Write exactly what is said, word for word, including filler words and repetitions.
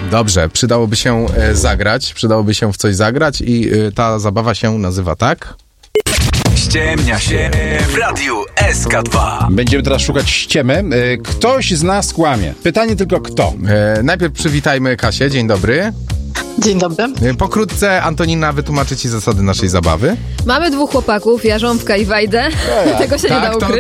Dobrze, przydałoby się e, zagrać, przydałoby się w coś zagrać i e, ta zabawa się nazywa tak? Ściemnia się w Radiu S K dwa. Będziemy teraz szukać ściemy. E, Ktoś z nas kłamie. Pytanie tylko kto? E, najpierw przywitajmy Kasię, dzień dobry. Dzień dobry. E, pokrótce Antonina wytłumaczy ci zasady naszej zabawy. Mamy dwóch chłopaków, Jarząbka i Wajdę. Tego się nie da Tak, to, ukryć.